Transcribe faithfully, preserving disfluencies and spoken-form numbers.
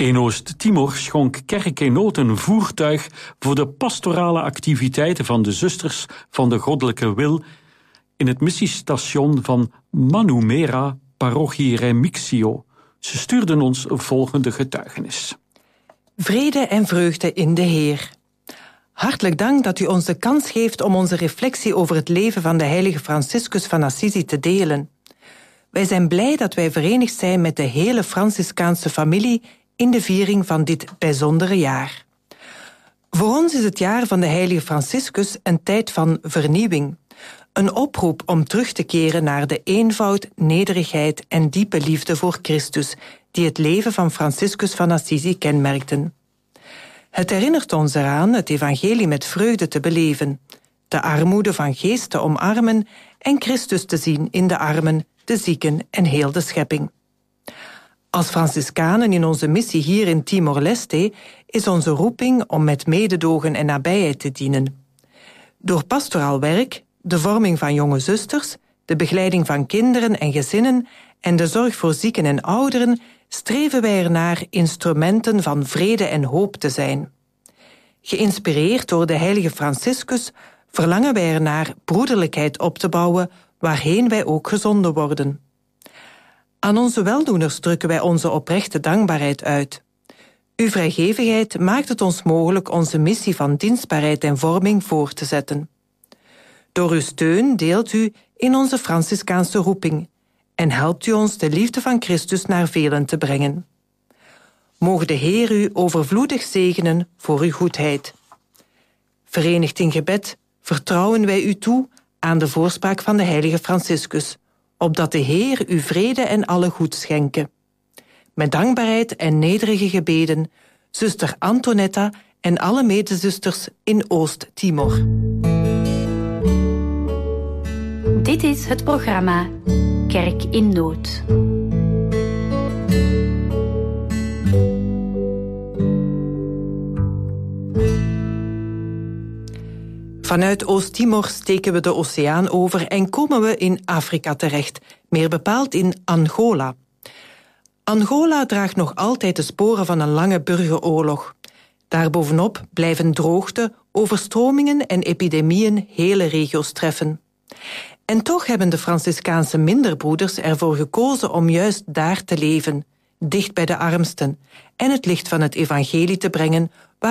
In Oost-Timor schonk Kerk in Nood een voertuig voor de pastorale activiteiten van de zusters van de Goddelijke Wil in het missiestation van Manumera, parochie Remixio. Ze stuurden ons volgende getuigenis. Vrede en vreugde in de Heer. Hartelijk dank dat u ons de kans geeft om onze reflectie over het leven van de heilige Franciscus van Assisi te delen. Wij zijn blij dat wij verenigd zijn met de hele Franciscaanse familie in de viering van dit bijzondere jaar. Voor ons is het jaar van de heilige Franciscus een tijd van vernieuwing. Een oproep om terug te keren naar de eenvoud, nederigheid en diepe liefde voor Christus, die het leven van Franciscus van Assisi kenmerkten. Het herinnert ons eraan het evangelie met vreugde te beleven, de armoede van geest te omarmen en Christus te zien in de armen, de zieken en heel de schepping. Als Franciscanen in onze missie hier in Timor-Leste is onze roeping om met mededogen en nabijheid te dienen. Door pastoraal werk, de vorming van jonge zusters, de begeleiding van kinderen en gezinnen en de zorg voor zieken en ouderen streven wij ernaar instrumenten van vrede en hoop te zijn. Geïnspireerd door de heilige Franciscus verlangen wij ernaar broederlijkheid op te bouwen waarheen wij ook gezonden worden. Aan onze weldoeners drukken wij onze oprechte dankbaarheid uit. Uw vrijgevigheid maakt het ons mogelijk onze missie van dienstbaarheid en vorming voor te zetten. Door uw steun deelt u in onze Franciscaanse roeping en helpt u ons de liefde van Christus naar velen te brengen. Mogen de Heer u overvloedig zegenen voor uw goedheid. Verenigd in gebed vertrouwen wij u toe aan de voorspraak van de heilige Franciscus, opdat de Heer u vrede en alle goed schenke. Met dankbaarheid en nederige gebeden, zuster Antonetta en alle medezusters in Oost-Timor. Dit is het programma Kerk in Nood. Vanuit Oost-Timor steken we de oceaan over en komen we in Afrika terecht, meer bepaald in Angola. Angola draagt nog altijd de sporen van een lange burgeroorlog. Daarbovenop blijven droogte, overstromingen en epidemieën hele regio's treffen. En toch hebben de Franciscaanse minderbroeders ervoor gekozen om juist daar te leven, dicht bij de armsten, en het licht van het evangelie te brengen